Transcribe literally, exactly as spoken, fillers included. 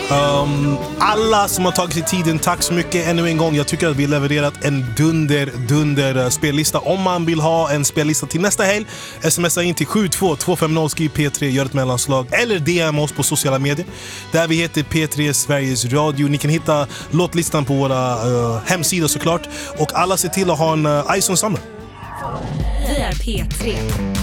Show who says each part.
Speaker 1: Um, alla som har tagit sig tiden, tack så mycket ännu en gång. Jag tycker att vi levererat en dunder, dunder spellista. Om man vill ha en spellista till nästa helg, smsa in till sju två två fem noll, skriv P tre, gör ett mellanslag eller D M oss på sociala medier där vi heter P tre Sveriges Radio. Ni kan hitta låtlistan på våra uh, hemsidor såklart. Och alla ser till att ha en uh, iTunes-samlare.
Speaker 2: Vi är P tre.